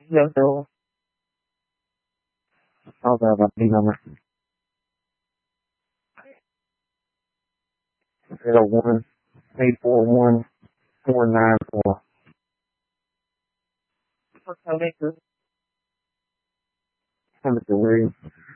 Yes, so I'll have a B number. 801-841-494. For Connector. Timothy Williams.